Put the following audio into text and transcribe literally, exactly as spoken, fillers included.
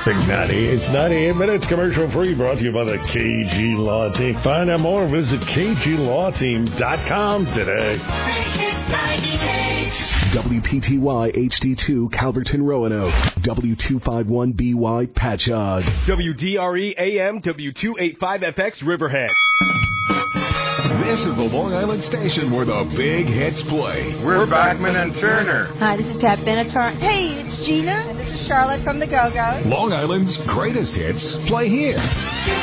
traffic, ninety. It's ninety-eight minutes commercial free, brought to you by the K G Law Team. Find out more, visit k g law team dot com today. W P T Y H D two Calverton Roanoke. W two fifty-one B Y Patchogue. W D R E A M W two eighty-five F X Riverhead. This is the Long Island station where the big hits play. We're Bachman and Turner. Hi, this is Pat Benatar. Hey, it's Gina. And this is Charlotte from the Go-Go's. Long Island's greatest hits play here.